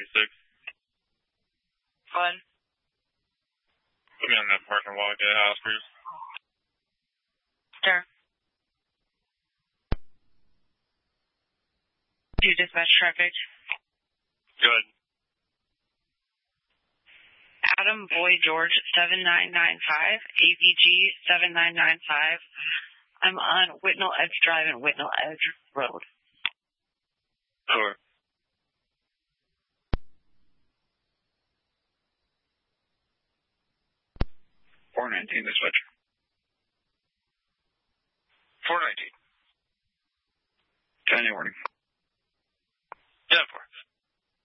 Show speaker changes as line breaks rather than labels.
Fun.
Put me on that parking while I get house, please.
Sure. Do you dispatch traffic?
Good.
Adam Boy George 7995, ABG 7995. I'm on Whitnall Edge Drive and Whitnall Edge Road.
Sure. $419 dispatch. 419. 10 warning. 10-4.